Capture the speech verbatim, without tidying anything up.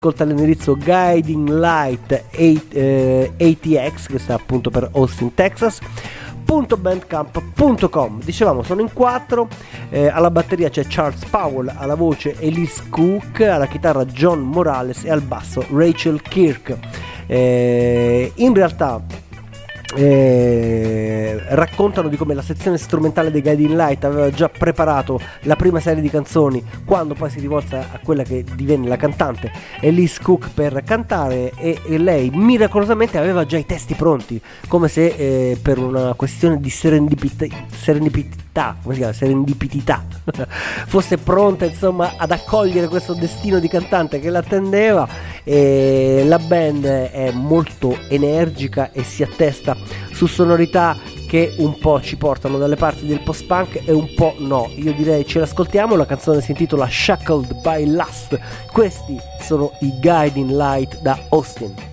ascolta l'indirizzo Guiding Light A T X, che sta appunto per Austin, Texas, .bandcamp punto com. Dicevamo sono in quattro, eh, alla batteria c'è Charles Powell, alla voce Elise Cook, alla chitarra John Morales e al basso Rachel Kirk. Eh, in realtà Eh, raccontano di come la sezione strumentale dei Guiding Light aveva già preparato la prima serie di canzoni quando poi si rivolse a quella che divenne la cantante Elise Cook per cantare, e, e lei miracolosamente aveva già i testi pronti, come se eh, per una questione di serendipità, serendipità come si chiama? serendipità fosse pronta insomma ad accogliere questo destino di cantante che l'attendeva. E la band è molto energica e si attesta su sonorità che un po' ci portano dalle parti del post-punk e un po' no. Io direi ce l'ascoltiamo, la canzone si intitola Shackled by Lust. Questi sono i Guiding Light da Austin.